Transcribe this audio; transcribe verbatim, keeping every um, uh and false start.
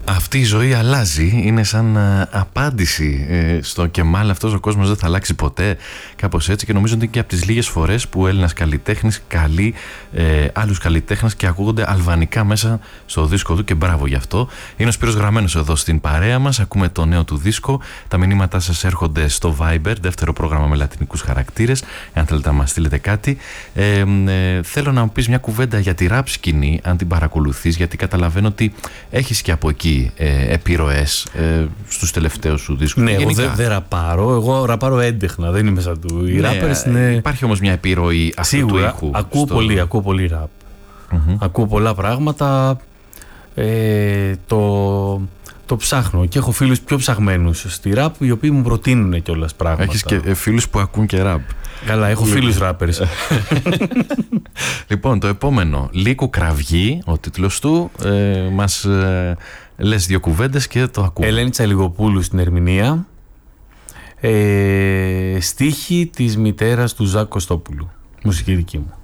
Αυτή η ζωή αλλάζει, είναι σαν α, απάντηση ε, στο Κεμάλ. Αυτός ο κόσμος δεν θα αλλάξει ποτέ, κάπως έτσι. Και νομίζω ότι είναι και από τις λίγες φορές που ο Έλληνας καλλιτέχνης καλεί ε, άλλους καλλιτέχνες και ακούγονται αλβανικά μέσα στο δίσκο του, και μπράβο γι' αυτό. Είναι ο Σπύρος Γραμμένος εδώ στην παρέα μας. Ακούμε το νέο του δίσκο. Τα μηνύματά σας έρχονται στο Viber, δεύτερο πρόγραμμα με λατινικούς χαρακτήρες. Αν θέλετε να μας στείλετε κάτι. Ε, ε, θέλω να μου πεις μια κουβέντα για τη ραπ σκηνή, αν την παρακολουθείς, γιατί καταλαβαίνω ότι έχεις και από εκεί Ε, επιρροές ε, στους τελευταίους σου δίσκους. Ναι, εγώ δεν δε ραπάρω. Εγώ ραπάρω έντεχνα, δεν είμαι σαν του. Οι ναι, ράπερες είναι... Υπάρχει όμως μια επιρροή αυτού του ήχου. Ακούω στο... πολύ, ακούω πολύ ραπ. Mm-hmm. Ακούω πολλά πράγματα. Ε, το, το ψάχνω και έχω φίλους πιο ψαγμένους στη ραπ, οι οποίοι μου προτείνουν κιόλας πράγματα. Έχεις και ε, φίλους που ακούν και ραπ. Καλά, έχω φίλους ράπερες. Λοιπόν, το επόμενο, Λύκου Κραυγή, ο τίτλος του, ε, μας ε, λες δύο κουβέντες και το ακούμε. Ελένη Τσαλιγοπούλου στην ερμηνεία, ε, στίχη της μητέρας του Ζακ Κωστόπουλου, μουσική δική μου.